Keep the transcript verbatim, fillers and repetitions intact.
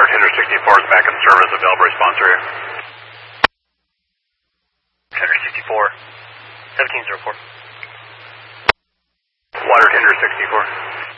Water Tender sixty-four is back in service. Available response area. Tender sixty-four, seventeen zero four. Water Tender sixty-four.